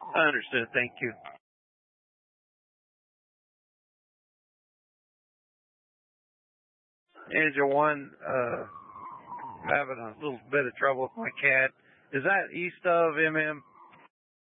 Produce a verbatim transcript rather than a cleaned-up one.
I understood. Thank you. Angel One, uh, having a little bit of trouble with my cat. Is that east of M M?